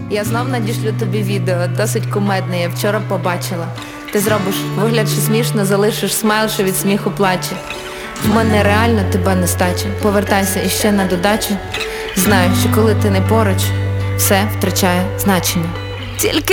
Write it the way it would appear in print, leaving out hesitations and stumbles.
Я знов надішлю тобі відео, досить кумедне, я вчора побачила. Ти зробиш вигляд, що смішно, залишиш смайл, що від сміху плаче. В мене реально тебе нестача, повертайся іще на додачу. Знаю, що коли ти не поруч, все втрачає значення. Тільки